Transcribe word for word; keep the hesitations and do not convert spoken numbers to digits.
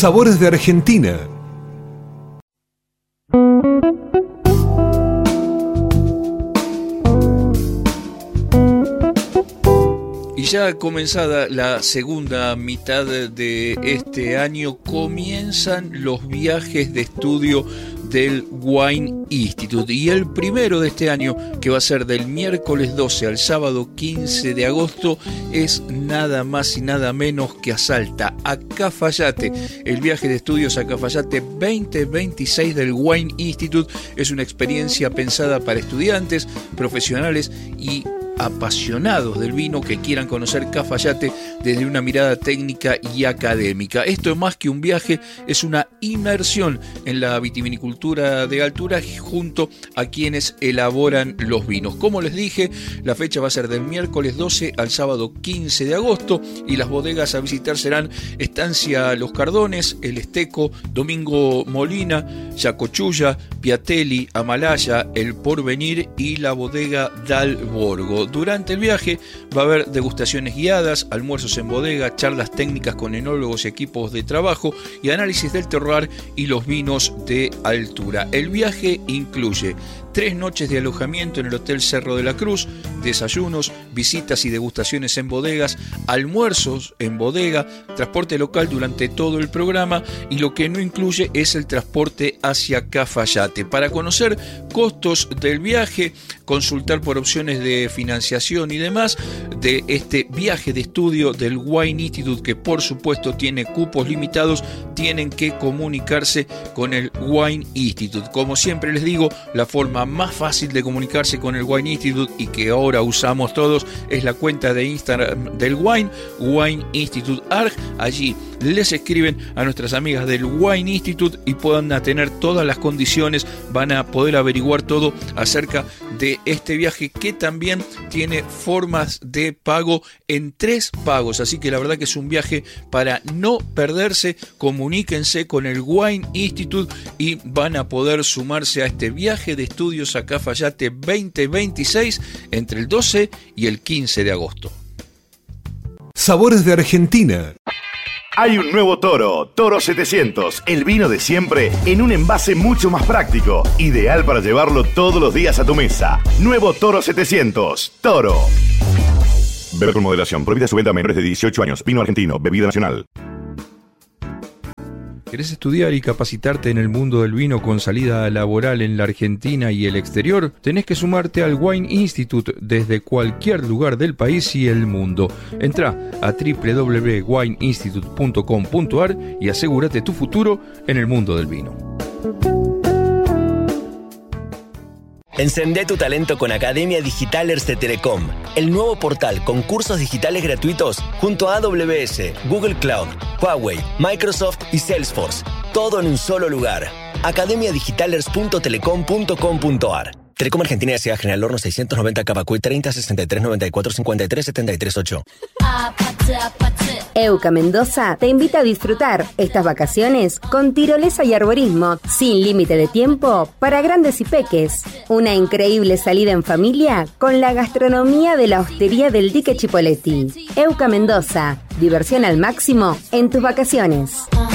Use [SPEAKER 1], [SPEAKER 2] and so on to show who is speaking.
[SPEAKER 1] Sabores de Argentina.
[SPEAKER 2] Y ya comenzada la segunda mitad de este año, comienzan los viajes de estudio del Wine Institute, y el primero de este año, que va a ser del miércoles doce al sábado quince de agosto, es nada más y nada menos que a Salta, a Cafayate. El viaje de estudios a Cafayate veinte veintiséis del Wine Institute es una experiencia pensada para estudiantes, profesionales y apasionados del vino que quieran conocer Cafayate desde una mirada técnica y académica. Esto es más que un viaje, es una inmersión en la vitivinicultura de altura junto a quienes elaboran los vinos. Como les dije, la fecha va a ser del miércoles doce al sábado quince de agosto, y las bodegas a visitar serán Estancia Los Cardones, El Esteco, Domingo Molina, Yacochulla, Piatelli, Amalaya, El Porvenir y la bodega Dal Borgo. Durante el viaje va a haber degustaciones guiadas, almuerzos en bodega, charlas técnicas con enólogos y equipos de trabajo y análisis del terroir y los vinos de altura. El viaje incluye tres noches de alojamiento en el Hotel Cerro de la Cruz, desayunos, visitas y degustaciones en bodegas, almuerzos en bodega, transporte local durante todo el programa, y lo que no incluye es el transporte hacia Cafayate. Para conocer costos del viaje, consultar por opciones de financiación y demás de este viaje de estudio del Wine Institute, que por supuesto tiene cupos limitados, tienen que comunicarse con el Wine Institute. Como siempre les digo, la forma más fácil de comunicarse con el Wine Institute, y que ahora usamos todos, es la cuenta de Instagram del Wine, Wine Institute Arg. Allí les escriben a nuestras amigas del Wine Institute y puedan tener todas las condiciones, van a poder averiguar todo acerca de este viaje, que también tiene formas de pago en tres pagos, así que la verdad que es un viaje para no perderse. Comuníquense con el Wine Institute y van a poder sumarse a este viaje de estudios a Cafayate veinte veintiséis entre el doce y el quince de agosto.
[SPEAKER 1] Sabores de Argentina.
[SPEAKER 3] Hay un nuevo Toro, Toro setecientos, el vino de siempre en un envase mucho más práctico, ideal para llevarlo todos los días a tu mesa. Nuevo Toro setecientos, Toro. Bebe con moderación, prohibida su venta a menores de dieciocho años, vino argentino, bebida nacional.
[SPEAKER 2] ¿Querés estudiar y capacitarte en el mundo del vino con salida laboral en la Argentina y el exterior? Tenés que sumarte al Wine Institute desde cualquier lugar del país y el mundo. Entrá a doble u doble u doble u punto wine institute punto com punto a r y asegúrate tu futuro en el mundo del vino.
[SPEAKER 4] Encendé tu talento con Academia Digital Erste Telecom, el nuevo portal con cursos digitales gratuitos junto a A W S, Google Cloud, Huawei, Microsoft y Salesforce. Todo en un solo lugar. academia digitalers punto telecom punto com punto a r. Telecom Argentina S A General Horno seiscientos noventa Cavacuy treinta sesenta y tres noventa y cuatro cincuenta y tres setenta y tres ocho.
[SPEAKER 5] Euca Mendoza te invita a disfrutar estas vacaciones con tirolesa y arborismo sin límite de tiempo para grandes y peques. Una increíble salida en familia con la gastronomía de la hostería del Dique Chipoleti. Euca Mendoza, diversión al máximo en tus vacaciones.